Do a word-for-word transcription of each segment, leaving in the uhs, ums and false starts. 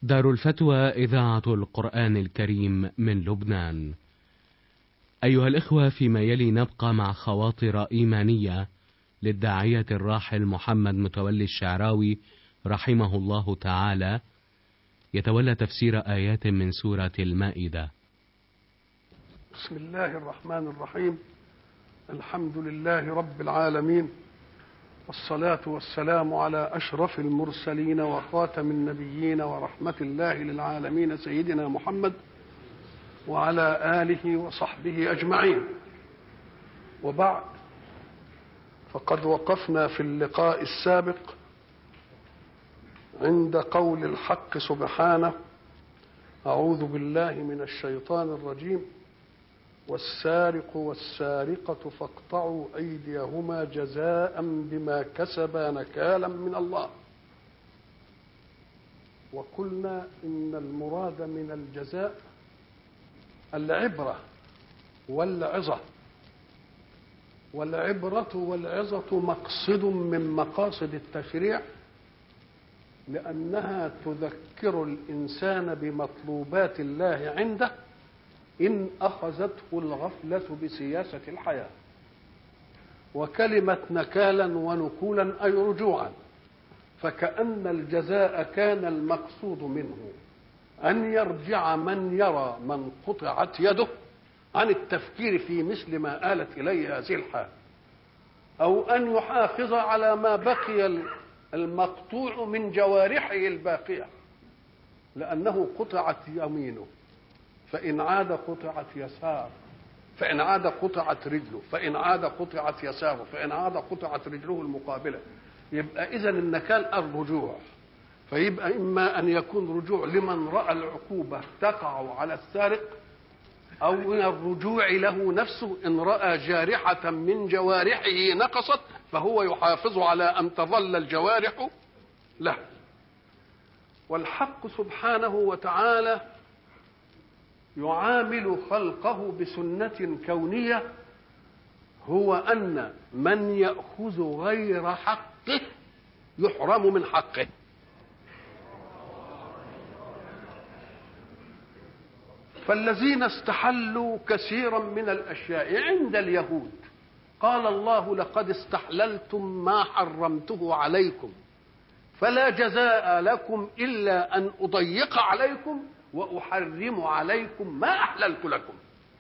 دار الفتوى إذاعة القرآن الكريم من لبنان. أيها الإخوة، فيما يلي نبقى مع خواطر إيمانية للداعية الراحل محمد متولي الشعراوي رحمه الله تعالى، يتولى تفسير آيات من سورة المائدة. بسم الله الرحمن الرحيم. الحمد لله رب العالمين، والصلاة والسلام على أشرف المرسلين وخاتم النبيين ورحمة الله للعالمين سيدنا محمد وعلى آله وصحبه أجمعين. وبعد، فقد وقفنا في اللقاء السابق عند قول الحق سبحانه: أعوذ بالله من الشيطان الرجيم: والسارق والسارقة فاقطعوا أيديهما جزاء بما كسبا نكالا من الله. وقلنا إن المراد من الجزاء العبرة والعظة، والعبرة والعظة مقصد من مقاصد التشريع، لأنها تذكر الإنسان بمطلوبات الله عنده إن أخذته الغفلة بسياسة الحياة. وكلمة نكالا ونكولا أي رجوعا، فكأن الجزاء كان المقصود منه أن يرجع من يرى من قطعت يده عن التفكير في مثل ما آلت إليه هذه الحال، أو أن يحافظ على ما بقي المقطوع من جوارحه الباقية، لأنه قطعت يمينه، فإن عاد قطعت يسار، فإن عاد قطعت رجله، فإن عاد قطعت يساره، فإن عاد قطعت رجله المقابلة. يبقى إذن النكال الرجوع، فيبقى إما أن يكون رجوع لمن رأى العقوبة تقع على السارق، أو من الرجوع له نفسه إن رأى جارحة من جوارحه نقصت فهو يحافظ على أن تظل الجوارح له. والحق سبحانه وتعالى يعامل خلقه بسنة كونية، هو أن من يأخذ غير حقه يحرم من حقه. فالذين استحلوا كثيرا من الأشياء عند اليهود قال الله: لقد استحللتم ما حرمته عليكم فلا جزاء لكم إلا أن أضيق عليكم وأحرم عليكم ما أحللت لكم.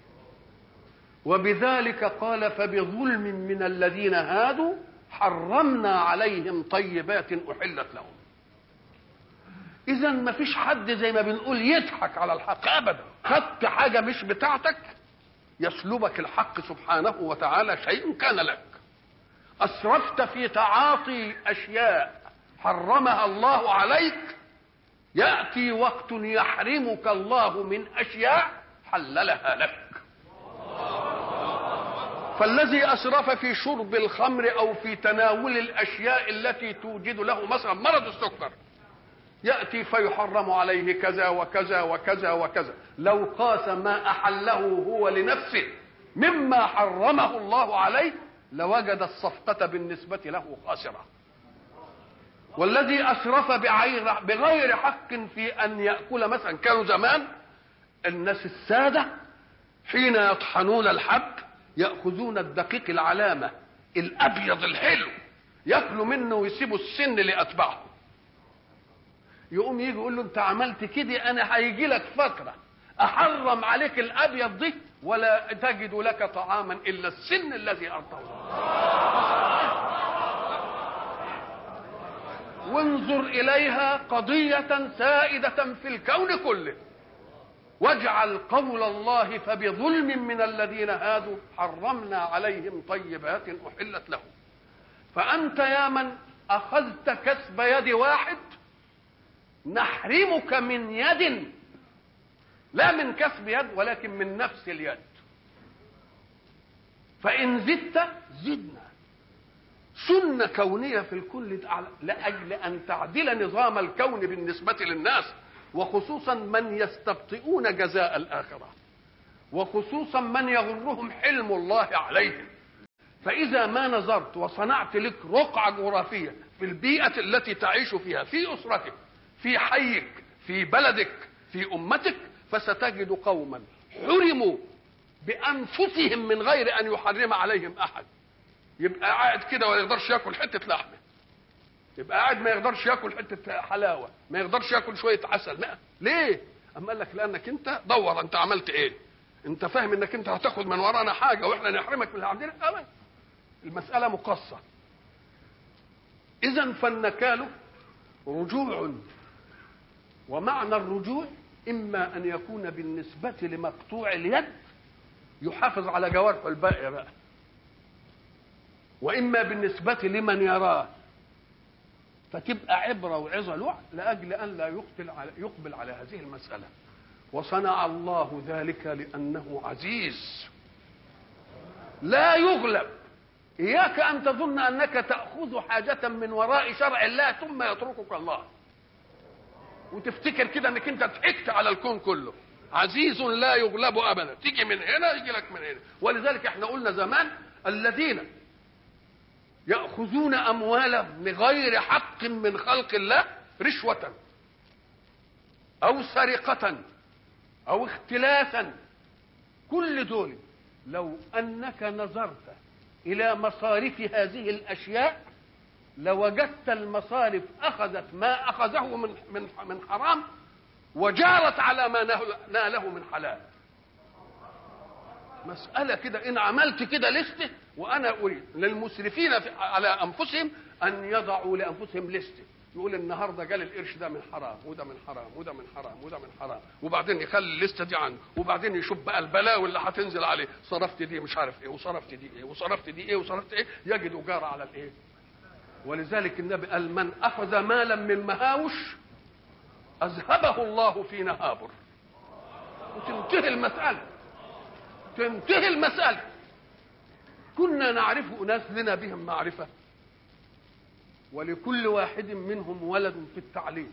وبذلك قال: فبظلم من الذين هادوا حرمنا عليهم طيبات أحلت لهم. إذن ما فيش حد زي ما بنقول يضحك على الحق أبدا. خدت حاجة مش بتاعتك يسلبك الحق سبحانه وتعالى شيء كان لك. أسرفت في تعاطي أشياء حرمها الله عليك، يأتي وقت يحرمك الله من أشياء حللها لك. فالذي أسرف في شرب الخمر أو في تناول الأشياء التي توجد له مثلا مرض السكر، يأتي فيحرم عليه كذا وكذا وكذا وكذا. لو قاس ما أحله هو لنفسه مما حرمه الله عليه لوجد الصفقة بالنسبة له خاسرة. والذي أسرف بغير, بغير حق في أن يأكل مثلا، كانوا زمان الناس السادة حين يطحنون الحب يأخذون الدقيق العلامة الأبيض الحلو يأكلوا منه ويسيبوا السن لأتباعه. يقوم يجي يقول له: أنت عملت كده، أنا هيجي لك فترة أحرم عليك الأبيض دي ولا تجد لك طعاما إلا السن الذي أرطوه. وانظر إليها قضية سائدة في الكون كله. واجعل قول الله: فبظلم من الذين هادوا حرمنا عليهم طيبات أحلت لهم. فأنت يا من أخذت كسب يد واحد نحرمك من يد، لا من كسب يد ولكن من نفس اليد. فإن زدت زدنا. سنة كونية في الكل لأجل أن تعدل نظام الكون بالنسبة للناس، وخصوصا من يستبطئون جزاء الآخرة، وخصوصا من يغرهم حلم الله عليهم. فإذا ما نظرت وصنعت لك رقعة جغرافية في البيئة التي تعيش فيها، في أسرتك، في حيك، في بلدك في أمتك، فستجد قوما حرموا بأنفسهم من غير أن يحرم عليهم أحد. يبقى قاعد كده ولا يقدرش ياكل حتة لحمة، يبقى قاعد ما يقدرش ياكل حتة حلاوة، ما يقدرش ياكل شوية عسل. ما. ليه؟ أما قال لك لأنك أنت دور أنت عملت إيه؟ أنت فاهم إنك أنت هتاخد من ورانا حاجة وإحنا نحرمك من اللي عندنا؟ أبدا. المسألة مقصة. إذن فالنكال رجوع، ومعنى الرجوع إما أن يكون بالنسبة لمقطوع اليد يحافظ على جوارحه الباقية بقى، وإما بالنسبة لمن يراه فتبقى عبرة وعظة له لأجل أن لا يقبل على, يقبل على هذه المسألة. وصنع الله ذلك لأنه عزيز لا يغلب. إياك أن تظن أنك تأخذ حاجة من وراء شرع الله ثم يتركك الله وتفتكر كده أنك أنت ضحكت على الكون كله. عزيز لا يغلب أبدا، تيجي من هنا يجي لك من هنا. ولذلك احنا قلنا زمان الذين يأخذون أموالهم بغير حق من خلق الله رشوة أو سرقة أو اختلاسا، كل دول لو أنك نظرت إلى مصارف هذه الأشياء لوجدت المصارف أخذت ما أخذه من من من حرام وجارت على ما ناله من حلال. مسألة كده. إن عملت كده لستة، وأنا أريد للمسرفين على أنفسهم أن يضعوا لأنفسهم لستة، يقول النهارده جال القرش ده من حرام وده من حرام وده من حرام وده من حرام، وبعدين يخلي الليسته دي عنده، وبعدين يشوف بقى البلاوي اللي هتنزل عليه، صرفت دي مش عارف ايه وصرفت دي ايه وصرفت دي ايه وصرفت ايه، يجد جار على الايه. ولذلك النبي قال من اخذ مالا من مهاوش اذهبه الله في نهابر. وتنتهي المساله، تنتهي المساله. كنا نعرف اناس لنا بهم معرفه، ولكل واحد منهم ولد في التعليم.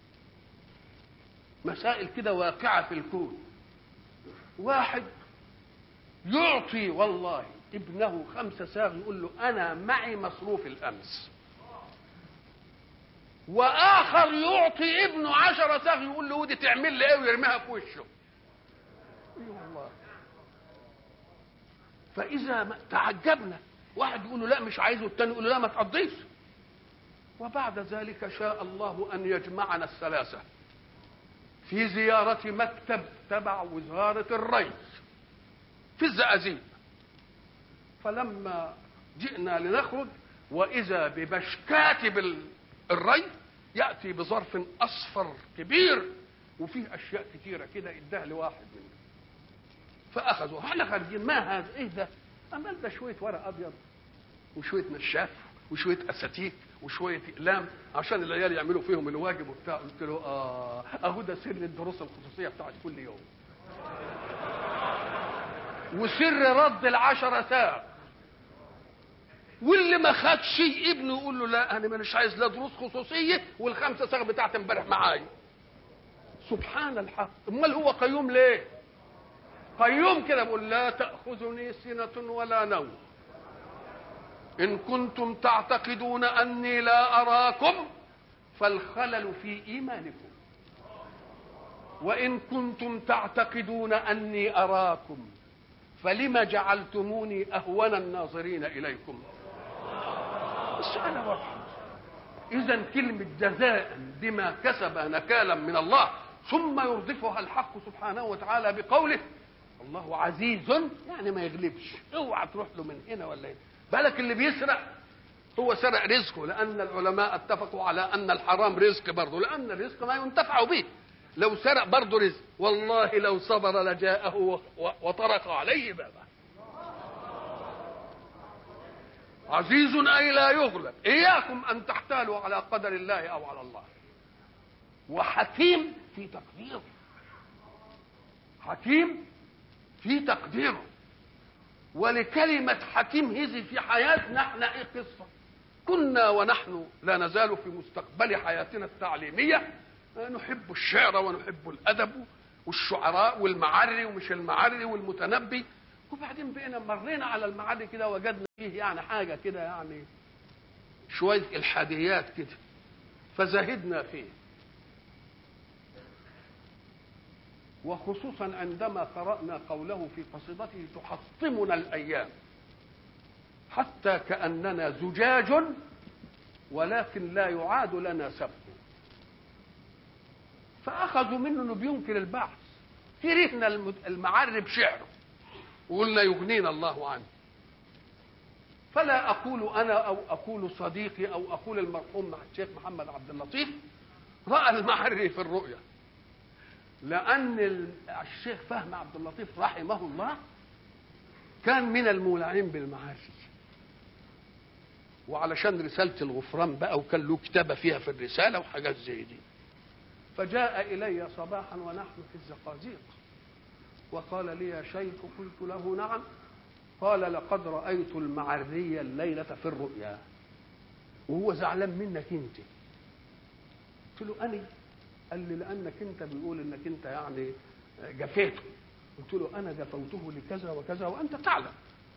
مسائل كده واقعة في الكون. واحد يعطي والله ابنه خمسة ساغ يقول له أنا معي مصروف الأمس، وآخر يعطي ابنه عشرة ساغ يقول له ودي تعمل لي ايه ويرميها في وشه. اي والله. فإذا تعجبنا واحد يقول له لا مش عايزه، والتاني يقول له لا ما تقضيش. وبعد ذلك شاء الله أن يجمعنا الثلاثة في زيارة مكتب تبع وزارة الري في الزقازيق. فلما جئنا لنخرج وإذا ببشكاتب الري يأتي بظرف أصفر كبير وفيه أشياء كثيرة كده اداها لواحد منهم، فأخذوا. احنا خارجين ما هذا ايه ده؟ أمال ده شوية ورق أبيض وشوية نشاف وشويه اساتيك وشويه اقلام عشان العيال يعملوا فيهم الواجب وبتاع. قلت له اه اهو ده سر الدروس الخصوصيه بتاعت كل يوم، وسر رد العشرة ساعة. واللي ما خدش ابنه يقول له لا انا مش عايز لا دروس خصوصيه والخمسه ساعة بتاعت امبارح معايا. سبحان الحق. امال هو قيوم ليه؟ قيوم كده بيقول لا تاخذني سنه ولا نوم إن كنتم تعتقدون أني لا أراكم فالخلل في إيمانكم، وإن كنتم تعتقدون أني أراكم فلم جعلتموني أهون الناظرين إليكم. السؤال واضح. إذن كلمة جزاء بما كسب نكالا من الله، ثم يردفها الحق سبحانه وتعالى بقوله الله عزيز، يعني ما يغلبش. اوعى تروح له من هنا ولا هنا. بالك اللي بيسرق هو سرق رزقه، لأن العلماء اتفقوا على أن الحرام رزق برضه، لأن الرزق ما ينتفع به. لو سرق برضه رزق، والله لو صبر لجاءه وطرق عليه بابا. عزيز أي لا يغلب. إياكم أن تحتالوا على قدر الله أو على الله. وحكيم في تقديره، حكيم في تقديره. ولكلمة حكيم هذه في حياتنا احنا ايه قصة. كنا ونحن لا نزال في مستقبل حياتنا التعليمية نحب الشعر ونحب الأدب والشعراء والمعري ومش المعري والمتنبي، وبعدين بقينا مرينا على المعري كده وجدنا فيه يعني حاجة كده يعني شوية الحاديات كده فزهدنا فيه. وخصوصا عندما قرأنا قوله في قصيدته تحطمنا الأيام حتى كأننا زجاج ولكن لا يعاد لنا سبه. فأخذوا منه أنه بينكر البعث. كرهنا المعرب شعره وقلنا يغنينا الله عنه. فلا أقول أنا أو أقول صديقي أو أقول المرحوم الشيخ محمد عبد اللطيف رأى المعري في الرؤيا، لأن الشيخ فهمي عبد اللطيف رحمه الله كان من المولعين بالمعاري، وعلشان رسالة الغفران بقى وكان له كتابة فيها في الرسالة وحاجات زي دي. فجاء إلي صباحا ونحن في الزقازيق وقال لي يا شيخ، قلت له نعم. قال لقد رأيت المعري الليلة في الرؤيا وهو زعلان منك انت. قلت له أني؟ قال لي لأنك انت بيقول انك انت يعني جفيته. قلت له أنا جفوته لكذا وكذا وأنت تعلم.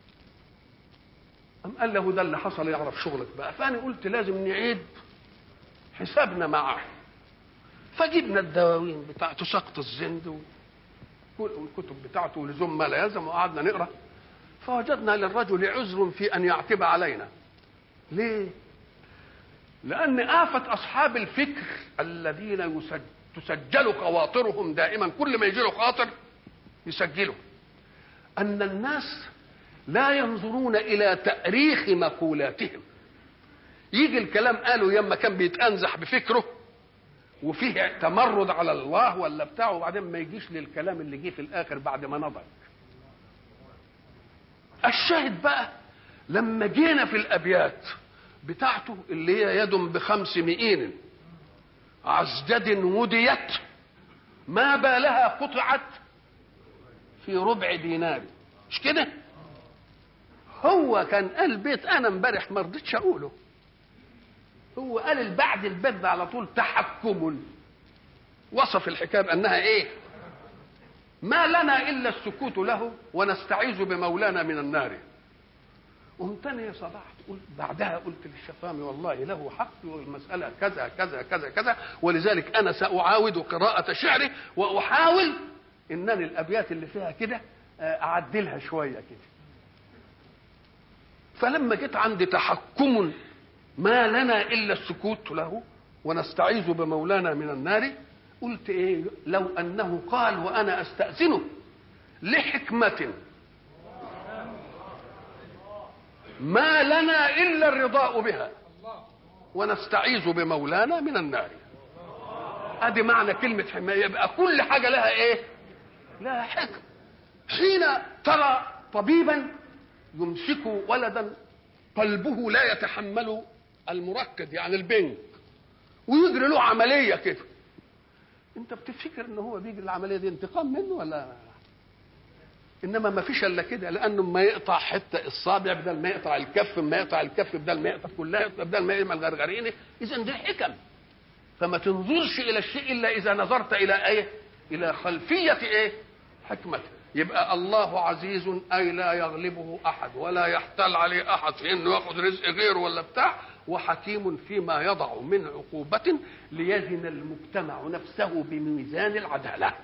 أم قال له ده اللي حصل، يعرف شغلك بقى. فأنا قلت لازم نعيد حسابنا معه. فجبنا الدواوين بتاعته سقط الزند والكتب بتاعته ولزوم ما لا يلزم وقعدنا نقرأ. فوجدنا للرجل عذر في أن يعتب علينا. ليه؟ لأن آفة أصحاب الفكر الذين يسجل تسجل خواطرهم دائما، كل ما يجي له خاطر يسجله، أن الناس لا ينظرون إلى تأريخ مقولاتهم. يجي الكلام قالوا يما كان بيتأنزح بفكره وفيه تمرد على الله ولا بتاعه، وبعدين ما يجيش للكلام اللي جه في الآخر بعد ما نضج. الشاهد بقى لما جينا في الأبيات بتاعته اللي هي يد بخمس مئين عزجد وديت ما بالها قطعت في ربع دينار، مش كده؟ هو كان قال بيت انا امبارح ما رضيتش اقوله، هو قال بعد البيت ده على طول تحكم، وصف الحكايه بانها ايه؟ ما لنا الا السكوت له ونستعيذ بمولانا من النار. قمت انا يا صباح قلت بعدها قلت للشفامي والله له حق والمساله كذا كذا كذا كذا، ولذلك انا ساعاود قراءه شعره واحاول انني الابيات اللي فيها كده اعدلها شويه كده. فلما جيت عند تحكم ما لنا الا السكوت له ونستعيذ بمولانا من النار، قلت ايه؟ لو انه قال وانا استاذنه لحكمه ما لنا الا الرضاء بها ونستعيذ بمولانا من النار. ادي معنى كلمه حمايه. يبقى كل حاجه لها ايه؟ لها حكم. حين ترى طبيبا يمسك ولدا قلبه لا يتحمل المركد يعني البنج ويجري له عمليه كده، انت بتفكر ان هو بيجري العمليه دي انتقام منه ولا؟ انما ما فيش الا كده، لانه ما يقطع حته الصابع بدل ما يقطع الكف، ما يقطع الكف بدل ما يقطع كلها، بدل ما يعمل غرغرينه. اذا دي حكم. فما تنظرش الى الشيء الا اذا نظرت الى ايه؟ الى خلفيه ايه؟ حكمته. يبقى الله عزيز اي لا يغلبه احد ولا يحتال عليه احد في انه ياخذ رزق غيره ولا بتاع، وحكيم فيما يضع من عقوبه ليزن المجتمع نفسه بميزان العداله.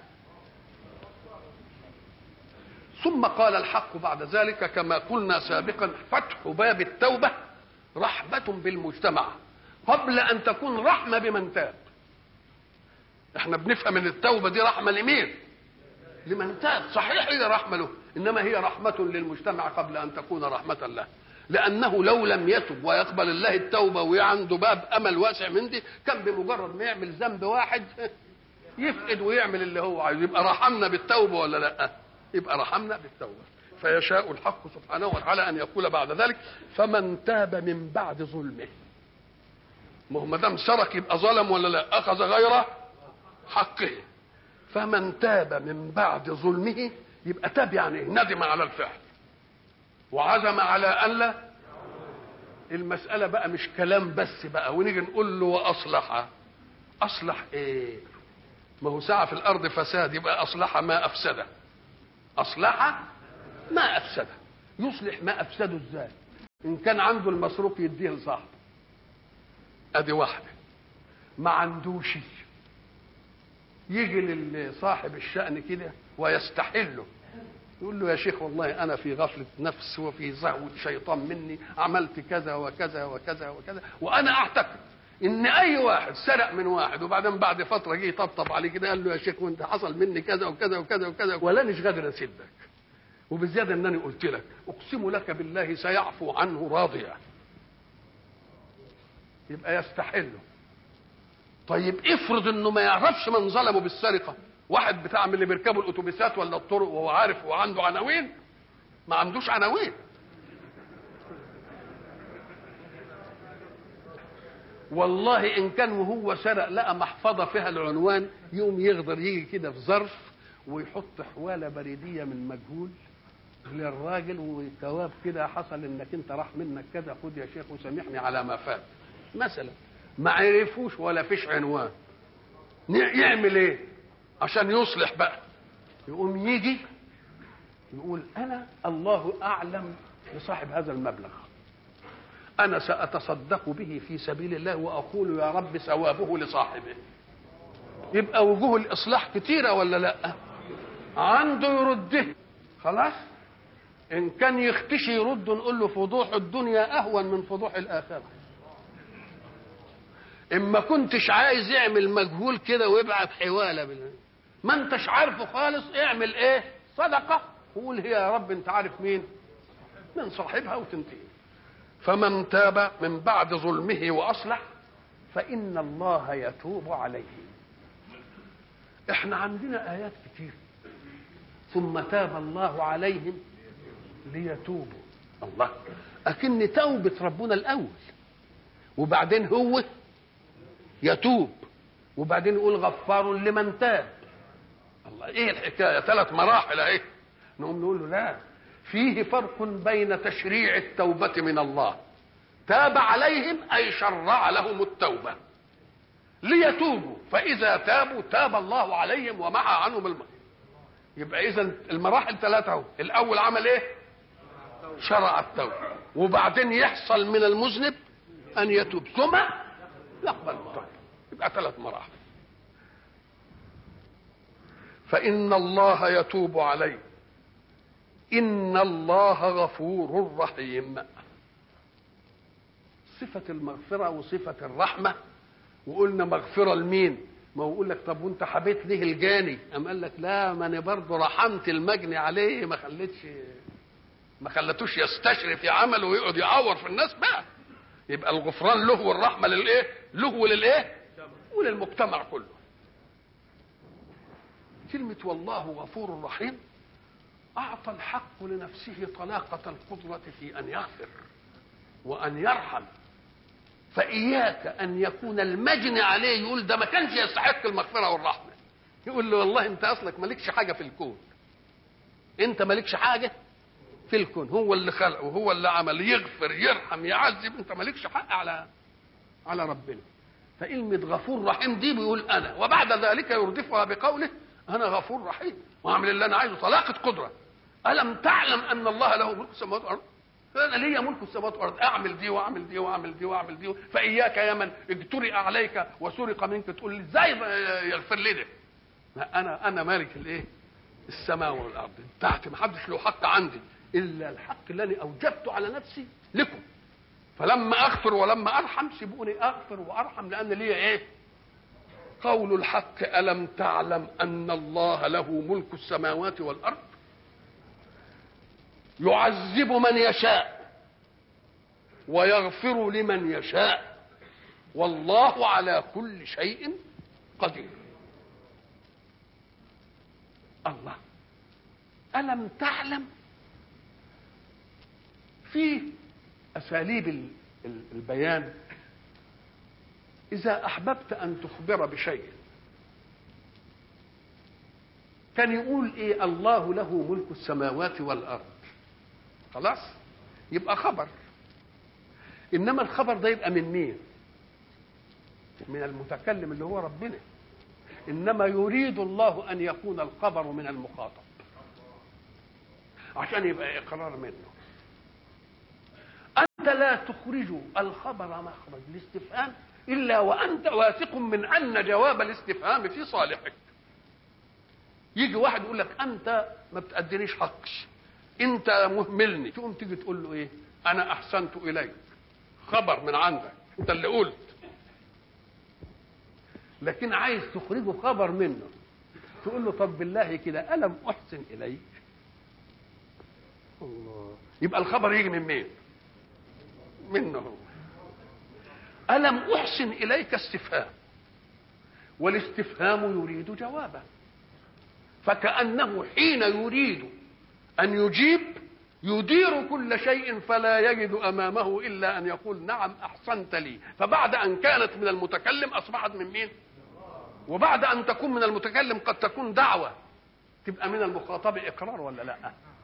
ثم قال الحق بعد ذلك كما قلنا سابقا فتح باب التوبه رحمه بالمجتمع قبل ان تكون رحمه بمن تاب. احنا بنفهم ان التوبه دي رحمه لمين؟ لمن تاب. صحيح هي رحمه له، انما هي رحمه للمجتمع قبل ان تكون رحمه له، لانه لو لم يتب ويقبل الله التوبه وعنده باب امل واسع من دي كان بمجرد ما يعمل ذنب واحد يفقد ويعمل اللي هو عايزه. يبقى رحمنا بالتوبه ولا لا؟ يبقى رحمنا بالتوبه. فيشاء الحق سبحانه وتعالى ان يقول بعد ذلك فمن تاب من بعد ظلمه. ما هو ما دام سرق يبقى ظلم ولا لا؟ اخذ غير حقه. فمن تاب من بعد ظلمه يبقى تاب يعني ندم على الفعل وعزم على ان لا. المساله بقى مش كلام بس بقى ونيجي نقول له واصلح. اصلح ايه؟ ما هو ساعه في الارض فساد، يبقى اصلح ما افسده. اصلح ما افسده. يصلح ما افسده ازاي؟ ان كان عنده المسروق يديه لصاحبه، ادي واحده. ما عندوش يجي لصاحب الشأن كده ويستحله، يقول له يا شيخ والله أنا في غفلة نفس وفي زهوة شيطان مني، عملت كذا وكذا وكذا وكذا، وأنا أعتقد إن أي واحد سرق من واحد وبعدين بعد فترة جه يطبطب عليه كده قال له يا شيخ وأنت حصل مني كذا وكذا وكذا وكذا ولا مش قادر أسدك، وبالزيادة إنني قلت لك أقسم لك بالله سيعفو عنه راضيا، يبقى يستحله. طيب افرض إنه ما يعرفش من ظلمه بالسرقة، واحد بتاع من اللي بيركبوا الاتوبيسات ولا الطرق وهو عارف وعنده عناوين، ما عندوش عناوين، والله ان كان وهو سرق لقى محفظه فيها العنوان يوم يقدر يجي كده في ظرف ويحط حواله بريديه من مجهول للراجل وجواب كده حصل انك انت راح منك كذا، خد يا شيخ وسامحني على ما فات مثلا. ما عرفوش ولا فيش عنوان، يعمل ايه عشان يصلح بقى؟ يقوم يجي يقول انا الله اعلم بصاحب هذا المبلغ، انا ساتصدق به في سبيل الله واقول يا رب ثوابه لصاحبه. يبقى وجوه الاصلاح كتيره ولا لا؟ عنده يرده خلاص، ان كان يختشي يرد نقول له فضوح الدنيا اهون من فضوح الاخره. اما كنتش عايز يعمل مجهول كده ويبعت حواله بالله، ما انتش عارفه خالص، اعمل ايه؟ صدقه، وقول هي يا رب انت عارف مين من صاحبها وتنتهي. فمن تاب من بعد ظلمه واصلح فان الله يتوب عليه. احنا عندنا ايات كتير، ثم تاب الله عليهم ليتوبوا. الله، اكن توبه ربنا الاول وبعدين هو يتوب وبعدين يقول غفار لمن تاب. الله، ايه الحكايه؟ ثلاث مراحل اهي. نقوم نقول له لا، فيه فرق بين تشريع التوبه من الله، تاب عليهم اي شرع لهم التوبه ليتوبوا، فاذا تابوا تاب الله عليهم ومحى عنهم الم... يبقى اذا المراحل ثلاثه اهو. الاول عمل ايه؟ شرع التوبه، وبعدين يحصل من المذنب ان يتوب ثم يقبل التوبه. يبقى ثلاث مراحل. فإن الله يتوب عليه إن الله غفور رحيم. صفة المغفرة وصفة الرحمة. وقلنا مغفرة لمين؟ ما هو يقول لك طب وانت حبيت ليه الجاني؟ أم قال لك لا، ما انا برضه رحمت المجني عليه، ما خليتش ما خلتوش يستشري في عمله ويقعد يعور في الناس بقى. يبقى الغفران له والرحمة للايه؟ له وللايه؟ وللمجتمع كله. كلمة والله غفور رحيم أعطى الحق لنفسه طلاقة القدرة في أن يغفر وأن يرحم. فإياك أن يكون المجني عليه يقول ده ما كانش يستحق المغفرة والرحمة، يقول له والله أنت أصلك مالكش حاجة في الكون، أنت مالكش حاجة في الكون، هو اللي خلقه وهو اللي عمل، يغفر يرحم يعذب، أنت مالكش حق على على ربنا. فكلمة غفور رحيم دي بيقول أنا، وبعد ذلك يردفها بقوله أنا غفور رحيم وأعمل اللي أنا عايزه، طلاقة قدرة. ألم تعلم أن الله له ملك السماوات والأرض؟ فأنا لي ملك السماوات والأرض، أعمل دي وأعمل دي وأعمل دي وأعمل دي. فإياك يا من اجترئ عليك وسرق منك تقول لي إزاي يغفر لي ده؟ لا، أنا أنا مالك الإيه؟ السماء والأرض بتاعتي، ما حدش له حق عندي إلا الحق الذي أوجبته على نفسي لكم. فلما أغفر ولما أرحم سيبوني أغفر وأرحم، لأن لي إيه؟ قول الحق ألم تعلم أن الله له ملك السماوات والأرض يعذب من يشاء ويغفر لمن يشاء والله على كل شيء قدير. الله، ألم تعلم في أساليب البيان إذا أحببت أن تخبر بشيء كان يقول إيه؟ الله له ملك السماوات والأرض، خلاص يبقى خبر. إنما الخبر ده يبقى من مين؟ من المتكلم اللي هو ربنا. إنما يريد الله أن يكون الخبر من المخاطب عشان يبقى إقرار منه. أنت لا تخرج الخبر مخرج الاستفهام إلا وأنت واثق من أن جواب الاستفهام في صالحك. يجي واحد يقول لك انت ما بتأدينيش حقش، انت مهملني، تقوم تيجي تقول له ايه؟ انا احسنت اليك، خبر من عندك انت اللي قلت. لكن عايز تخرجه خبر منه، تقول له طب بالله كده الم احسن اليك؟ الله، يبقى الخبر يجي من مين؟ منه هو. الم احسن اليك استفهام، والاستفهام يريد جوابا، فكأنه حين يريد أن يجيب يدير كل شيء فلا يجد أمامه إلا أن يقول نعم أحسنت لي. فبعد أن كانت من المتكلم أصبحت من مين؟ وبعد أن تكون من المتكلم قد تكون دعوة، تبقى من المخاطب إقرار ولا لا؟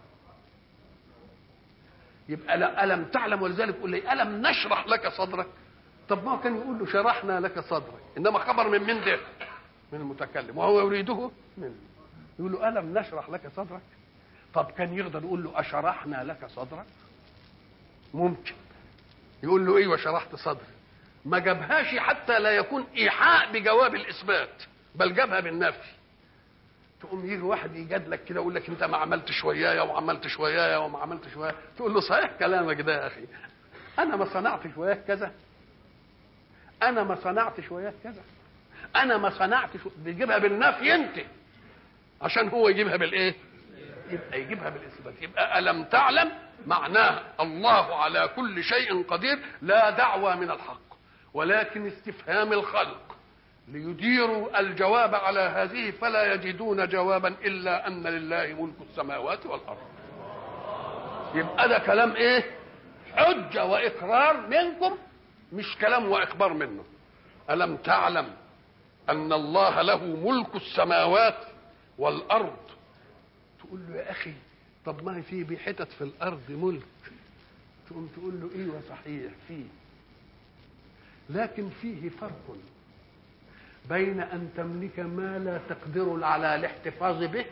يبقى لا ألم تعلم، ولذلك يقول لي ألم نشرح لك صدرك. طب ما كان يقول له شرحنا لك صدرك، إنما خبر من من ده؟ من المتكلم، وهو يريده منه. يقول له ألم نشرح لك صدرك. طب كان يقدر يقول له أشرحنا لك صدرك؟ ممكن يقول له ايوه شرحت صدري، ما جابهاش حتى لا يكون ايحاء بجواب الاثبات، بل جابها بالنفي. تقوم يجي واحد يجادلك كده يقول لك انت ما عملتش ويايا وعملتش ويايا وما عملتش ويايا، تقول له صحيح كلامك ده يا اخي، انا ما صنعتش وياك كذا، انا ما صنعتش وياك كذا، انا ما صنعتش. بيجيبها بالنفي انت عشان هو يجيبها بالايه؟ يبقى يجيبها بالاثبات. يبقى الم تعلم معناه الله على كل شيء قدير، لا دعوى من الحق ولكن استفهام الخلق ليديروا الجواب على هذه، فلا يجدون جوابا الا ان لله ملك السماوات والارض. يبقى ده كلام ايه؟ حجه واقرار منكم، مش كلام واخبار منه. الم تعلم ان الله له ملك السماوات والارض. تقول له يا اخي طب ما في بحتت في الارض ملك، تقوم تقول له ايوه صحيح فيه، لكن فيه فرق بين ان تملك ما لا تقدر على الاحتفاظ به،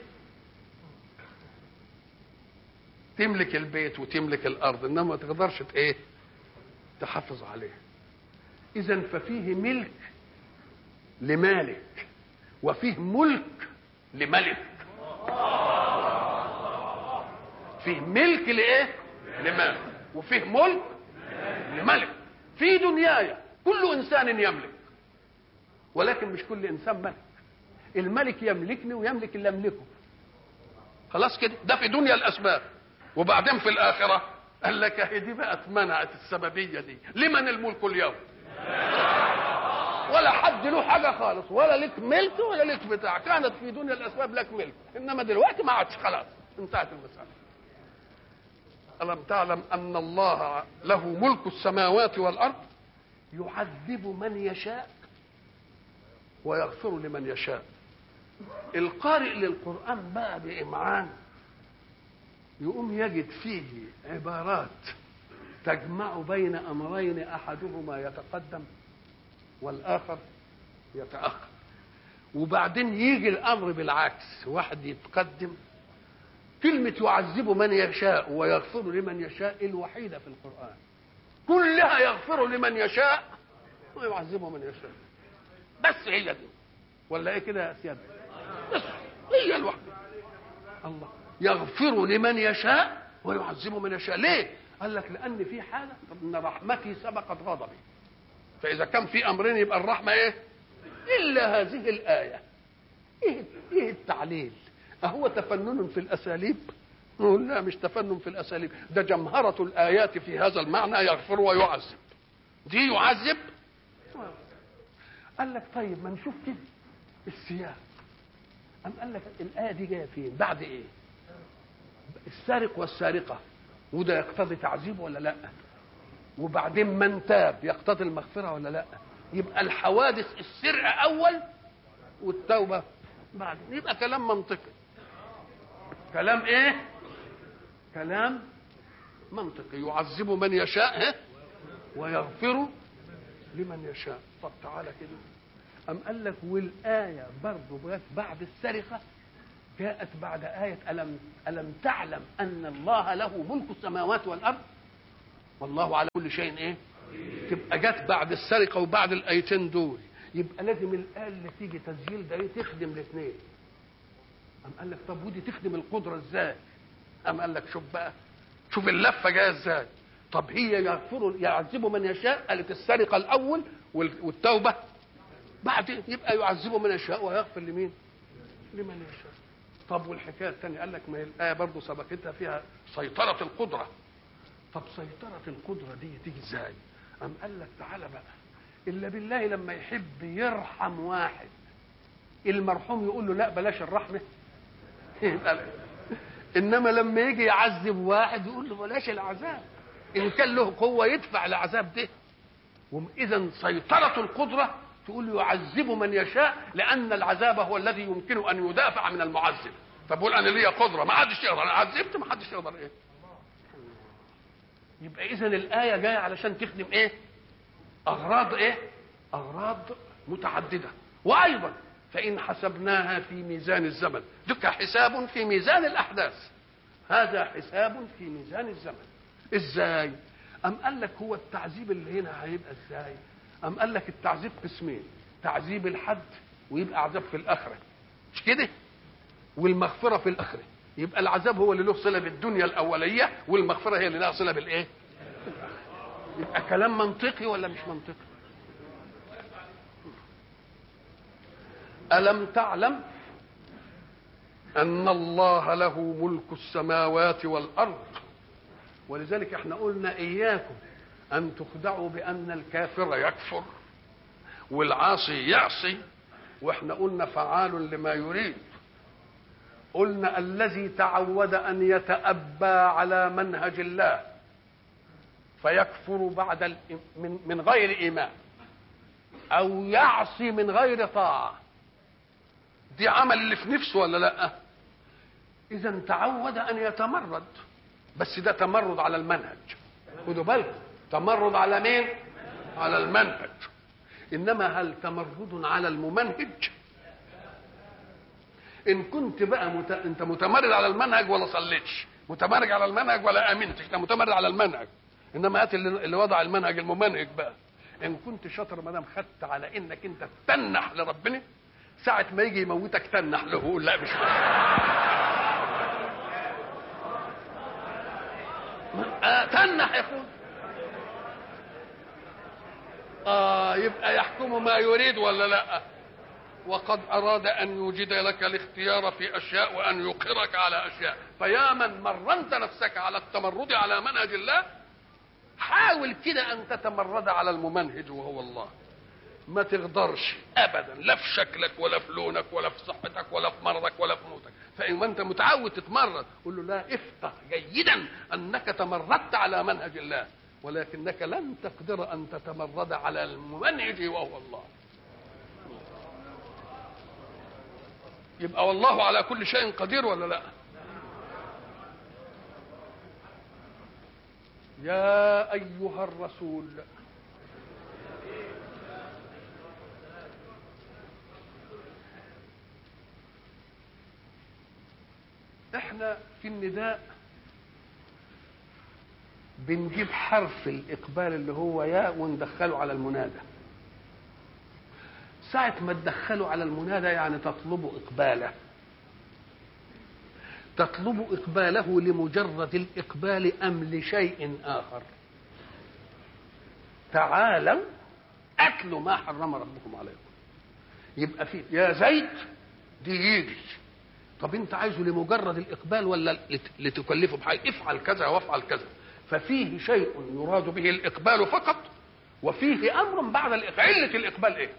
تملك البيت وتملك الارض انما ما تقدرش ايه؟ تحافظ عليه. اذا ففيه ملك لمالك وفيه ملك لملك. فيه ملك لايه؟ لمالك، وفيه ملك لملك. في دنياي كل انسان يملك، ولكن مش كل انسان ملك. الملك يملكني ويملك اللي املكه، خلاص كده، ده في دنيا الاسباب. وبعدين في الاخره قال لك هي دي بقى اتمنعت السببيه دي. لمن الملك اليوم؟ ولا حد له حاجه خالص، ولا لك ملك ولا لك بتاع. كانت في دنيا الاسباب لك ملك، انما دلوقتي ما عادش، خلاص انتهت المساله. ألم تعلم أن الله له ملك السماوات والأرض يعذب من يشاء ويغفر لمن يشاء. القارئ للقرآن بقى بإمعان يقوم يجد فيه عبارات تجمع بين أمرين أحدهما يتقدم والآخر يتأخر، وبعدين يجي الأمر بالعكس، واحد يتقدم. كلمة يعذب من يشاء ويغفر لمن يشاء الوحيدة في القرآن، كلها يغفر لمن يشاء ويعذب من يشاء، بس هي دي. ولا ايه كده يا سيادة؟ بس هي الوحدة. الله يغفر لمن يشاء ويعذب من يشاء. ليه؟ قال لك لأن في حالة ان رحمتي سبقت غضبي، فإذا كان في أمرين يبقى الرحمة ايه؟ إلا هذه الآية. ايه ايه التعليل؟ أهو تفنن في الأساليب؟ نقول لا، مش تفنن في الأساليب، ده جمهرة الآيات في هذا المعنى، يغفر ويعذب. دي يعذب. قال لك طيب ما نشوف كده السياق. أم قال لك الآية دي جاية فين؟ بعد إيه؟ السارق والسارقة، وده يقتضي تعذيب ولا لا؟ وبعدين من تاب يقتضي المغفرة ولا لا؟ يبقى الحوادث السرقة أول والتوبة بعد. يبقى كلام منطقي. كلام ايه؟ كلام منطقي. يعذب من يشاء ويغفر لمن يشاء. طب تعالى كده، أم قال لك والآية برضه بعد السرقة جاءت بعد آية ألم ألم تعلم أن الله له ملك السماوات والأرض والله على كل شيء ايه؟ تبقى جت بعد السرقة وبعد الآيتين دول. يبقى لازم الآية اللي تيجي تسجيل ده تخدم الاثنين. قام قال لك طب ودي تخدم القدره ازاي؟ قام قال لك شوف بقى، شوف اللفه جايه ازاي. طب هي يغفر يعذب من يشاء، قالت السرقه الاول والتوبه بعدين، يبقى يعذب من يشاء ويغفر لمين؟ لمن يشاء. طب والحكايه الثانيه قال لك ما هي الايه برضه سبقتها فيها سيطره القدره. طب سيطره القدره دي تيجي ازاي؟ قام قال لك تعالى بقى، الا بالله لما يحب يرحم واحد المرحوم يقول له لا بلاش الرحمه انما لما يجي يعذب واحد يقول له بلاش العذاب، ان كان له قوه يدفع العذاب ده. واذا سيطره القدره تقول له يعذب من يشاء، لان العذاب هو الذي يمكن ان يدافع من المعذب. فبقول انا ليا قدره ما حدش يقدر، انا عذبت ما حدش يقدر ايه. يبقى اذا الايه جايه علشان تخدم ايه؟ اغراض ايه؟ اغراض متعدده. وايضا فان حسبناها في ميزان الزمن، دك حساب في ميزان الاحداث، هذا حساب في ميزان الزمن. ازاي؟ ام قال لك هو التعذيب اللي هنا هيبقى ازاي؟ ام قال لك التعذيب قسمين، تعذيب الحد ويبقى عذاب في الاخره، مش كده؟ والمغفره في الاخره. يبقى العذاب هو اللي له صله بالدنيا الاوليه، والمغفره هي اللي لها صله بالايه؟ يبقى كلام منطقي ولا مش منطقي؟ ألم تعلم أن الله له ملك السماوات والأرض؟ ولذلك احنا قلنا إياكم أن تخدعوا بأن الكافر يكفر والعاصي يعصي، واحنا قلنا فعال لما يريد. قلنا الذي تعود أن يتأبى على منهج الله فيكفر بعد من من غير إيمان أو يعصي من غير طاعة، دي عمل اللي في نفسه ولا لا؟ اذا تعود ان يتمرد، بس ده تمرد على المنهج. خدوا بالكم، تمرد على مين؟ على المنهج. انما هل تمرد على الممنهج؟ ان كنت بقى مت... انت متمرد على المنهج ولا صليتش، متمرد على المنهج ولا امنتش، انت متمرد على المنهج. انما هات اللي... اللي وضع المنهج الممنهج بقى. ان كنت شاطر ما دام خدت على انك انت تتنح لربنا، ساعة ما يجي يموتك تنح له ويقول لا مش آه تنح يا اخوان. اه يبقى يحكم ما يريد ولا لا؟ وقد اراد ان يوجد لك الاختيار في اشياء وان يقرك على اشياء. فيا من مرنت نفسك على التمرد على منهج الله، حاول كده ان تتمرد على الممنهج وهو الله. ما تقدرش ابدا، لا في شكلك ولا في لونك ولا في صحتك ولا في مرضك ولا في موتك. فان انت متعود تتمرد قول له لا، افقه جيدا انك تمردت على منهج الله، ولكنك لن تقدر ان تتمرد على الممنهج وهو الله. يبقى والله على كل شيء قدير ولا لا؟ يا ايها الرسول احنا في النداء بنجيب حرف الاقبال اللي هو ياء وندخله على المنادى. ساعة ما تدخله على المنادى يعني تطلب اقباله، تطلب اقباله لمجرد الاقبال ام لشيء اخر؟ تعالوا اتلوا ما حرم ربكم عليكم. يبقى في يا زيد دي يجي، طب انت عايزه لمجرد الاقبال ولا لتكلفه بحاجه؟ افعل كذا وافعل كذا. ففيه شيء يراد به الاقبال فقط، وفيه امر بعد الاقبال. عله الاقبال ايه؟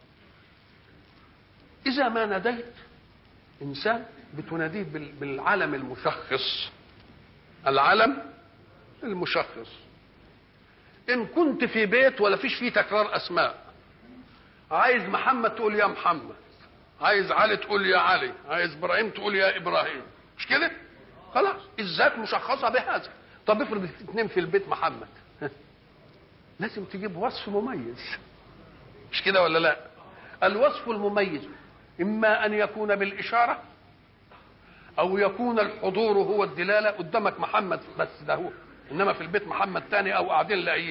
اذا ما ناديت انسان بتناديه بالعلم المشخص، العلم المشخص. ان كنت في بيت ولا فيش فيه تكرار اسماء، عايز محمد تقول يا محمد، عايز علي تقول يا علي، عايز ابراهيم تقول يا ابراهيم، مش كده؟ خلاص الذات مشخصه بهذا. طب افرض اثنين في البيت محمد لازم تجيب وصف مميز، مش كده ولا لا؟ الوصف المميز اما ان يكون بالاشاره او يكون الحضور هو الدلاله. قدامك محمد بس ده هو، انما في البيت محمد تاني او قاعدين لاقيين